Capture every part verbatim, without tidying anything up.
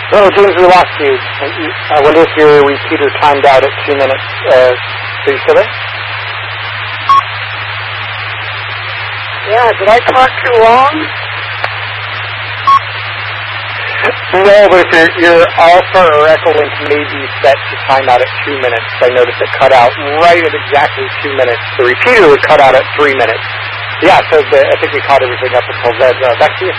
Oh, James, we lost you. I wonder if your repeater timed out at two minutes. Uh, are you still there? Yeah, did I talk too long? No, but if your, your alpha or echo link may be set to time out at two minutes. I noticed it cut out right at exactly two minutes. The repeater would cut out at three minutes. Yeah, so the, I think we caught everything up until then. Uh, back to you.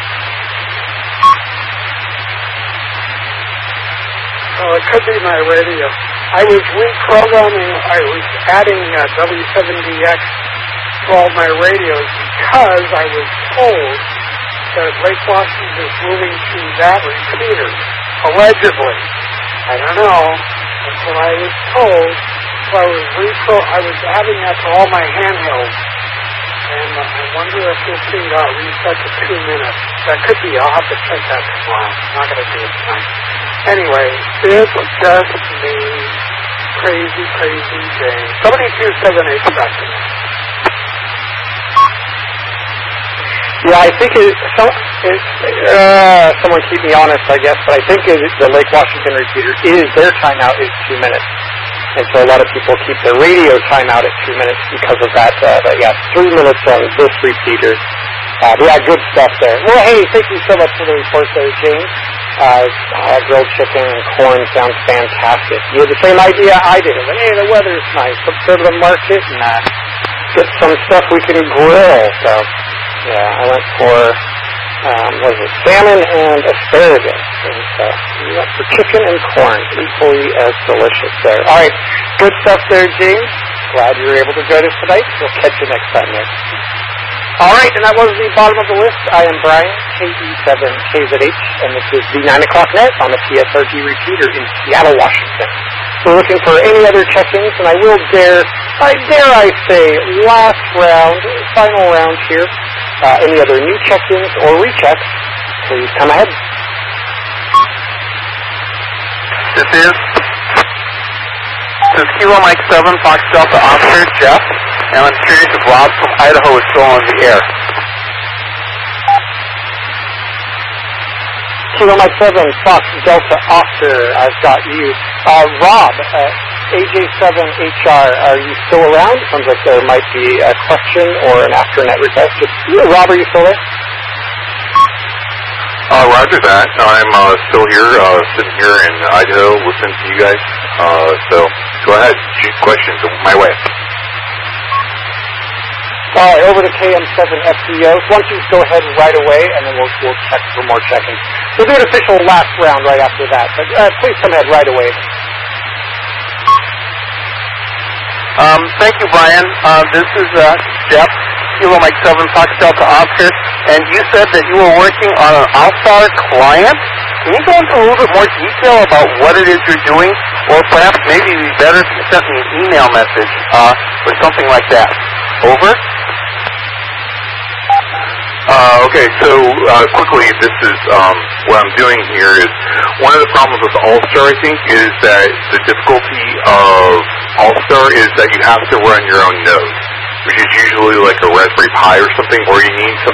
Oh, it could be my radio. I was reprogramming, I was adding uh, W seven D X to all my radios because I was told that Lake Washington is moving to that repeater, allegedly. I don't know. That's what I was told. So I was repro, I was adding that to all my handhelds. And uh, I wonder if this thing got reset to two minutes. That could be. I'll have to check that tomorrow. I'm not going to do it tonight. Anyway, it was just me. Crazy, crazy day. Somebody two seven eight back to me. Yeah, I think it, some, it, uh, someone keep me honest, I guess, but I think it, the Lake Washington repeater is, their timeout is two minutes. And so a lot of people keep their radio timeout at two minutes because of that. Uh, but yeah, three minutes on this repeater. Uh, but yeah, good stuff there. Well, hey, thank you so much for the report there, James. Uh, uh, grilled chicken and corn sounds fantastic. You had the same idea I did. Like, hey, the weather's nice. Let's go to the market and uh, get some stuff we can grill. So, yeah, I went for, um, what was it, salmon and asparagus. And so, we went for chicken and corn, equally as delicious there. All right, good stuff there, James. Glad you were able to join us tonight. We'll catch you next time there. All right, and that was the bottom of the list. I am Brian, K E seven K Z H, and this is the nine o'clock net on the P S R G repeater in Seattle, Washington. We're looking for any other check-ins, and I will dare, I dare I say, last round, final round here. Uh, any other new check-ins or rechecks, please come ahead. This is, this is Kilo Mike seven, Fox Delta Officer, Jeff. And I'm curious if Rob from Idaho is still on the air. Kilo Mike seven, Fox Delta Oscar, I've got you. Uh, Rob, uh, A J seven H R, are you still around? It sounds like there might be a question or an after-net request. Just, Rob, are you still there? Uh, roger that. I'm uh, still here, uh, sitting here in Idaho, listening to you guys. Uh, so go ahead, shoot questions my way. All right, over to K M seven F D O. Why don't you go ahead right away, and then we'll, we'll check for more check-ins. We'll do an official last round right after that, but uh, please come ahead right away. Um, thank you, Brian. Uh, this is uh, Jeff, Kilo Mike seven, Fox Delta Oscar, and you said that you were working on an All-Star client. Can you go into a little bit more detail about what it is you're doing, or perhaps maybe it'd be better if you sent me an email message uh, or something like that. Over. Uh, okay, so uh, quickly, this is um, what I'm doing here is one of the problems with All-Star, I think, is that the difficulty of All-Star is that you have to run your own node, which is usually like a Raspberry Pi or something, or you need some